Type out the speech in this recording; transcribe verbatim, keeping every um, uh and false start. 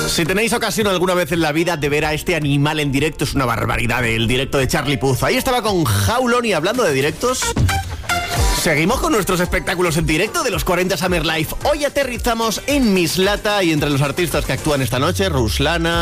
Si tenéis ocasión alguna vez en la vida de ver a este animal en directo, es una barbaridad, el directo de Charlie Puth. Ahí estaba con Jaulón y hablando de directos, seguimos con nuestros espectáculos en directo de los cuarenta Summer Live. Hoy aterrizamos en Mislata y entre los artistas que actúan esta noche, Ruslana,